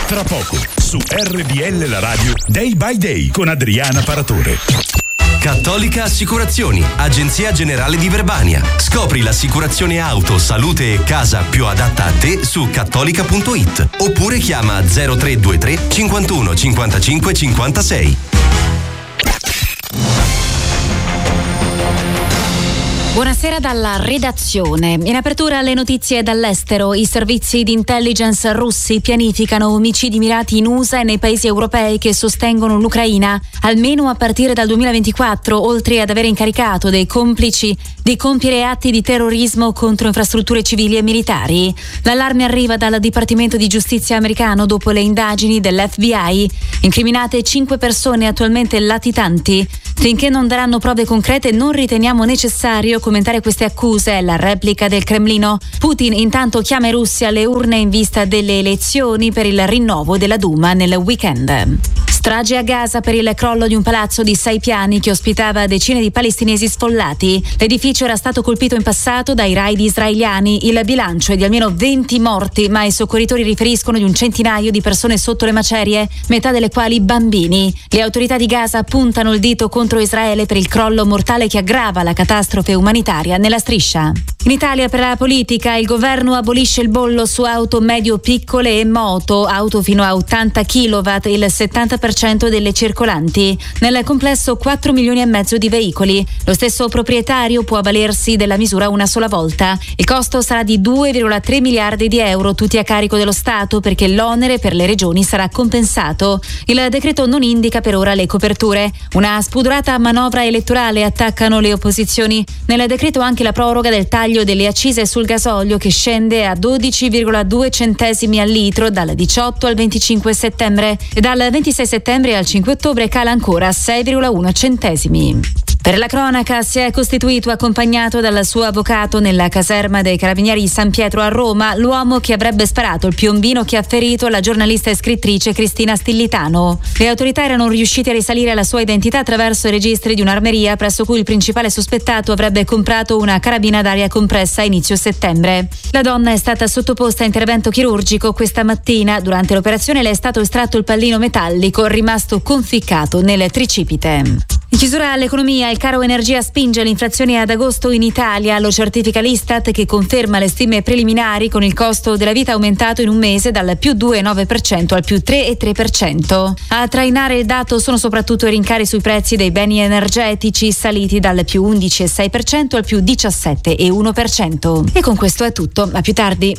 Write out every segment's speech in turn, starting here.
Tra poco, su RDL La Radio, Day by Day con Adriana Paratore. Cattolica Assicurazioni, agenzia generale di Verbania. Scopri l'assicurazione auto, salute e casa più adatta a te su cattolica.it oppure chiama 0323 51 55 56. Buonasera dalla redazione. In apertura le notizie dall'estero. I servizi di intelligence russi pianificano omicidi mirati in USA e nei paesi europei che sostengono l'Ucraina, almeno a partire dal 2024, oltre ad aver incaricato dei complici di compiere atti di terrorismo contro infrastrutture civili e militari. L'allarme arriva dal Dipartimento di Giustizia americano dopo le indagini dell'FBI. Incriminate 5 persone attualmente latitanti. Finché non daranno prove concrete non riteniamo necessario commentare queste accuse, è la replica del Cremlino. Putin intanto chiama i russi alle urne in vista delle elezioni per il rinnovo della Duma nel weekend. Strage a Gaza per il crollo di un palazzo di 6 piani che ospitava decine di palestinesi sfollati. L'edificio era stato colpito in passato dai raid israeliani. Il bilancio è di almeno 20 morti, ma i soccorritori riferiscono di un centinaio di persone sotto le macerie, metà delle quali bambini. Le autorità di Gaza puntano il dito contro Israele per il crollo mortale che aggrava la catastrofe umanitaria nella striscia. In Italia per la politica il governo abolisce il bollo su auto medio-piccole e moto, auto fino a 80 kW, il 70% delle circolanti. Nel complesso 4 milioni e mezzo di veicoli. Lo stesso proprietario può avvalersi della misura una sola volta. Il costo sarà di 2,3 miliardi di euro, tutti a carico dello Stato, perché l'onere per le regioni sarà compensato. Il decreto non indica per ora le coperture. Una spudorata manovra elettorale, attaccano le opposizioni. Nel decreto anche la proroga del taglio delle accise sul gasolio che scende a 12,2 centesimi al litro dal 18 al 25 settembre e dal 26 settembre al 5 ottobre cala ancora a 6,1 centesimi. Per la cronaca si è costituito accompagnato dal suo avvocato nella caserma dei Carabinieri di San Pietro a Roma l'uomo che avrebbe sparato il piombino che ha ferito la giornalista e scrittrice Cristina Stillitano. Le autorità erano riuscite a risalire alla sua identità attraverso i registri di un'armeria presso cui il principale sospettato avrebbe comprato una carabina d'aria compressa a inizio settembre. La donna è stata sottoposta a intervento chirurgico questa mattina. Durante l'operazione le è stato estratto il pallino metallico rimasto conficcato nel tricipite. In chiusura all'economia, il caro energia spinge l'inflazione ad agosto in Italia, lo certifica l'Istat che conferma le stime preliminari con il costo della vita aumentato in un mese dal più 2,9% al più 3,3%. A trainare il dato sono soprattutto i rincari sui prezzi dei beni energetici saliti dal più 11,6% al più 17,1%. E con questo è tutto, a più tardi.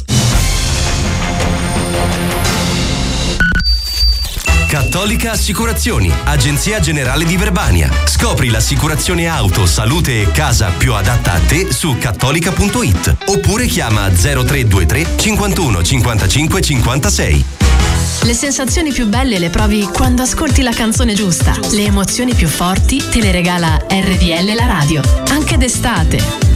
Cattolica Assicurazioni, agenzia generale di Verbania. Scopri l'assicurazione auto, salute e casa più adatta a te su cattolica.it oppure chiama 0323 51 55 56. Le sensazioni più belle le provi quando ascolti la canzone giusta. Le emozioni più forti te le regala RDL La Radio, anche d'estate.